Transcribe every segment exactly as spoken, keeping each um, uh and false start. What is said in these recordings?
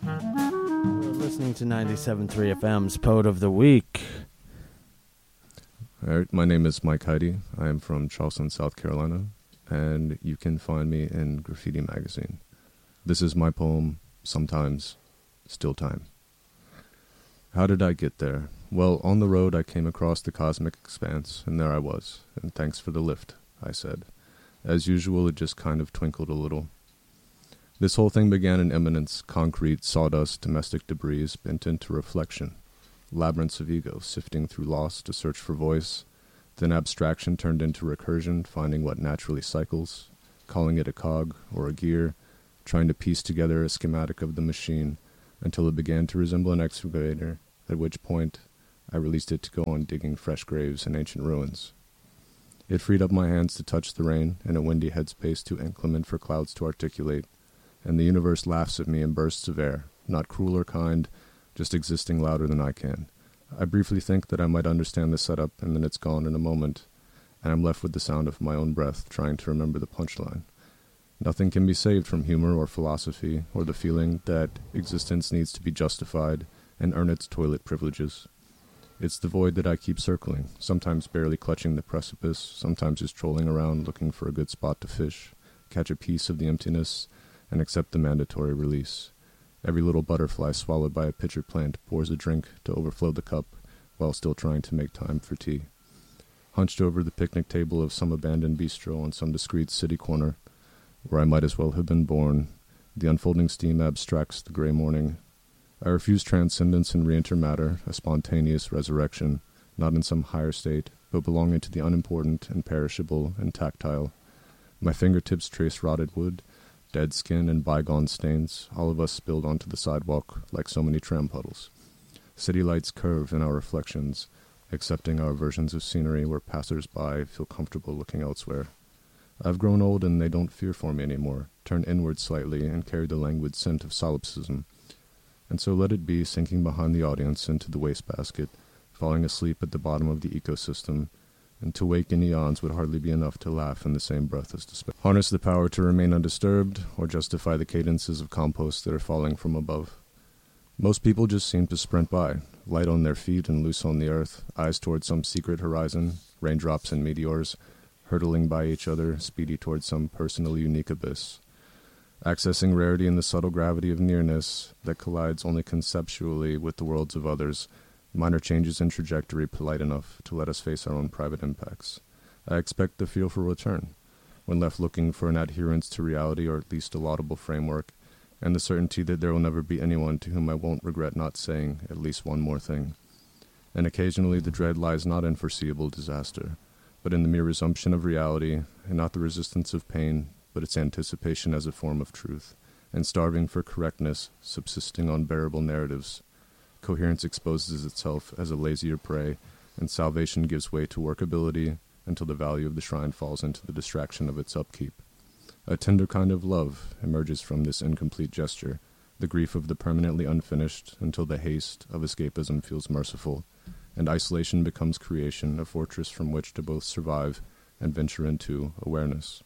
You're listening to ninety-seven point three F M's Poet of the Week. All right, my name is Mike Heidi. I am from Charleston, South Carolina, and you can find me in Graffiti Magazine. This is my poem, Sometimes, Still Time. How did I get there? Well, on the road I came across the cosmic expanse, and there I was, and thanks for the lift, I said. As usual, it just kind of twinkled a little. This whole thing began in immanence, concrete, sawdust, domestic debris bent into reflection, labyrinths of ego sifting through loss to search for voice, then abstraction turned into recursion, finding what naturally cycles, calling it a cog or a gear, trying to piece together a schematic of the machine until it began to resemble an excavator, at which point I released it to go on digging fresh graves in ancient ruins. It freed up my hands to touch the rain in a windy headspace too inclement for clouds to articulate, and the universe laughs at me in bursts of air, not cruel or kind, just existing louder than I can. I briefly think that I might understand the setup, and then it's gone in a moment, and I'm left with the sound of my own breath trying to remember the punchline. Nothing can be saved from humor or philosophy, or the feeling that existence needs to be justified and earn its toilet privileges. It's the void that I keep circling, sometimes barely clutching the precipice, sometimes just trolling around looking for a good spot to fish, catch a piece of the emptiness, and accept the mandatory release. Every little butterfly swallowed by a pitcher plant pours a drink to overflow the cup while still trying to make time for tea. Hunched over the picnic table of some abandoned bistro on some discreet city corner, where I might as well have been born, the unfolding steam abstracts the gray morning. I refuse transcendence and re-enter matter, a spontaneous resurrection, not in some higher state, but belonging to the unimportant and perishable and tactile. My fingertips trace rotted wood, dead skin and bygone stains, all of us spilled onto the sidewalk like so many tram puddles. City lights curve in our reflections, accepting our versions of scenery where passers-by feel comfortable looking elsewhere. I've grown old and they don't fear for me anymore, turn inward slightly and carry the languid scent of solipsism. And so let it be, sinking behind the audience into the wastebasket, falling asleep at the bottom of the ecosystem, and to wake in eons would hardly be enough to laugh in the same breath as despair. Harness the power to remain undisturbed, or justify the cadences of compost that are falling from above. Most people just seem to sprint by, light on their feet and loose on the earth, eyes toward some secret horizon, raindrops and meteors, hurtling by each other, speedy toward some personally unique abyss. Accessing rarity in the subtle gravity of nearness that collides only conceptually with the worlds of others, minor changes in trajectory polite enough to let us face our own private impacts. I expect the feel for return, when left looking for an adherence to reality or at least a laudable framework, and the certainty that there will never be anyone to whom I won't regret not saying at least one more thing. And occasionally the dread lies not in foreseeable disaster, but in the mere resumption of reality, and not the resistance of pain, but its anticipation as a form of truth, and starving for correctness, subsisting on bearable narratives. Coherence exposes itself as a lazier prey, and salvation gives way to workability until the value of the shrine falls into the distraction of its upkeep. A tender kind of love emerges from this incomplete gesture, the grief of the permanently unfinished until the haste of escapism feels merciful, and isolation becomes creation, a fortress from which to both survive and venture into awareness.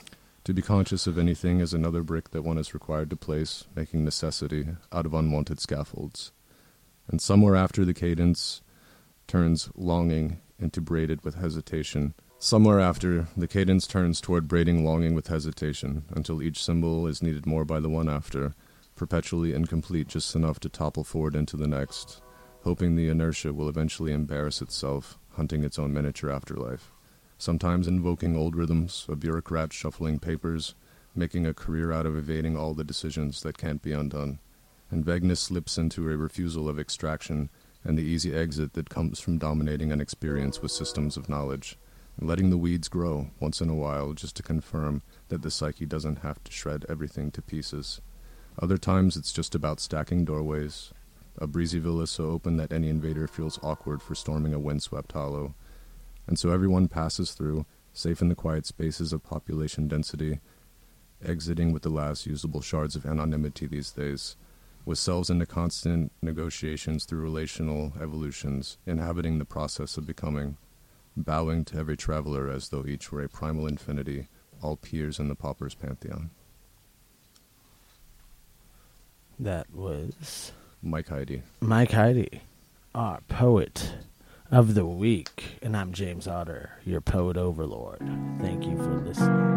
To be conscious of anything is another brick that one is required to place, making necessity out of unwanted scaffolds. And somewhere after the cadence turns longing into braided with hesitation. Somewhere after, the cadence turns toward braiding longing with hesitation, until each symbol is needed more by the one after, perpetually incomplete just enough to topple forward into the next, hoping the inertia will eventually embarrass itself, hunting its own miniature afterlife. Sometimes invoking old rhythms, a bureaucrat shuffling papers, making a career out of evading all the decisions that can't be undone. And vagueness slips into a refusal of extraction and the easy exit that comes from dominating an experience with systems of knowledge, and letting the weeds grow once in a while just to confirm that the psyche doesn't have to shred everything to pieces. Other times it's just about stacking doorways, a breezy villa so open that any invader feels awkward for storming a windswept hollow. And so everyone passes through, safe in the quiet spaces of population density, exiting with the last usable shards of anonymity these days, with selves into constant negotiations through relational evolutions, inhabiting the process of becoming, bowing to every traveler as though each were a primal infinity, all peers in the pauper's pantheon. That was Mike Heidi. Mike Heidi, our poet of the week. And I'm James Otter, your poet overlord. Thank you for listening.